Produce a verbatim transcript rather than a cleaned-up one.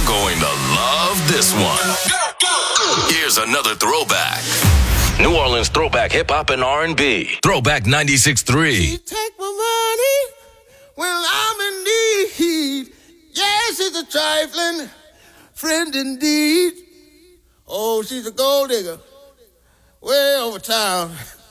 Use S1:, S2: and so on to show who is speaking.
S1: going to love this one. Here's another throwback. New Orleans throwback hip-hop and R and B. Throwback ninety-six point three.
S2: She take my money when I'm in need. Yes, she's a trifling friend indeed. Oh, she's a gold digger way over town.